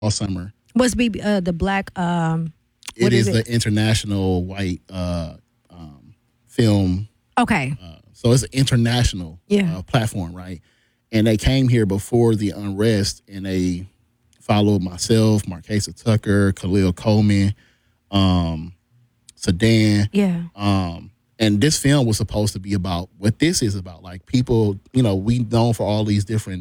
all summer. What's the black? It What is is it? the international white film. Okay. So it's an international Yeah. platform, right? And they came here before the unrest, and they followed myself, Marquesa Tucker, Khalil Coleman, Sedan. Yeah. And this film was supposed to be about what this is about. Like people, we known for all these different